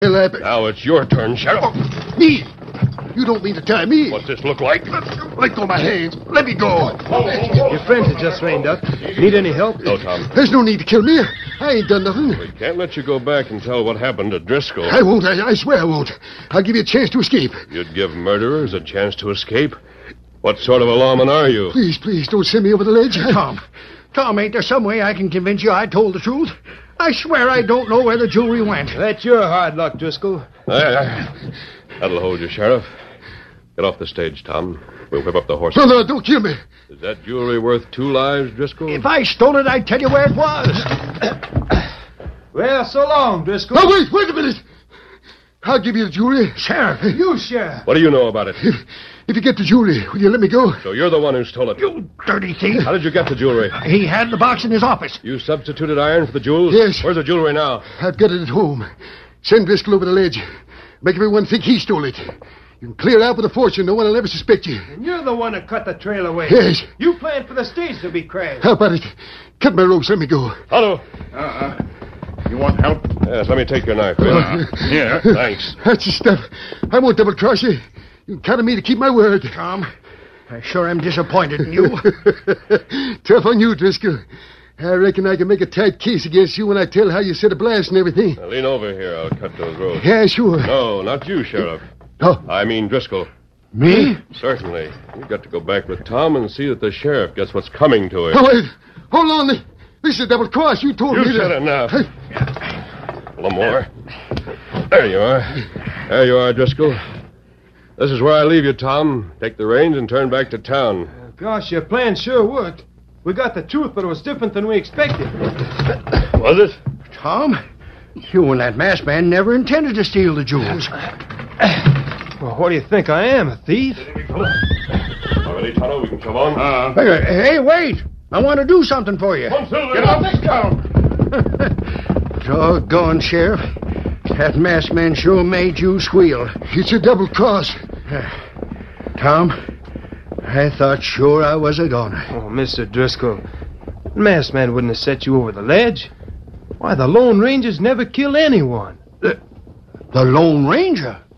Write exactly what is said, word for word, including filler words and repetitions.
hell happened? Now it's your turn, Sheriff. Oh, me? You don't mean to tie me? What's this look like? Let go of my hands. Let me go. Your friend has just reined up. Need any help? No, Tom. There's no need to kill me. I ain't done nothing. We can't let you go back and tell what happened to Driscoll. I won't. I, I swear I won't. I'll give you a chance to escape. You'd give murderers a chance to escape? What sort of a lawman are you? Please, please, don't send me over the ledge. I... Tom. Tom, ain't there some way I can convince you I told the truth? I swear I don't know where the jewelry went. That's your hard luck, Driscoll. Aye, aye. That'll hold you, Sheriff. Get off the stage, Tom. We'll whip up the horses. No, no, don't kill me. Is that jewelry worth two lives, Driscoll? If I stole it, I'd tell you where it was. Well, so long, Driscoll. No, wait, wait a minute. I'll give you the jewelry. Sheriff. You, Sheriff. What do you know about it? If, if you get the jewelry, will you let me go? So you're the one who stole it. You dirty thief. How did you get the jewelry? He had the box in his office. You substituted iron for the jewels? Yes. Where's the jewelry now? I've got it at home. Send Driscoll over the ledge. Make everyone think he stole it. You can clear out with a fortune. No one will ever suspect you. And you're the one that cut the trail away. Yes. You planned for the stage to be crashed. How about it? Cut my ropes. Let me go. Otto. Uh-uh. You want help? Yes, let me take your knife. Will. Uh, here. Thanks. That's the stuff. I won't double-cross you. You can count on me to keep my word. Tom, I sure am disappointed in you. Tough on you, Driscoll. I reckon I can make a tight case against you when I tell how you set a blast and everything. Now, lean over here. I'll cut those ropes. Yeah, sure. No, not you, Sheriff. Oh, I mean Driscoll. me? Certainly. You've got to go back with Tom and see that the sheriff gets what's coming to him. Oh, wait. Hold on. This is a double cross. You told You me said to... enough. A little more. There you are. There you are, Driscoll. This is where I leave you, Tom. Take the reins and turn back to town. Gosh, your plan sure worked. We got the truth, but it was different than we expected. Was it? Tom, you and that masked man never intended to steal the jewels. Well, what do you think I am, a thief? All ready, Tonto? We can come on. Uh, Hey, hey, wait. I want to do something for you. Come on, Silver. get off this town. Doggone, Sheriff. That masked man sure made you squeal. It's a double cross. Tom, I thought sure I was a goner. Oh, Mister Driscoll, the masked man wouldn't have set you over the ledge. Why, the Lone Ranger's never killed anyone. The Lone Ranger?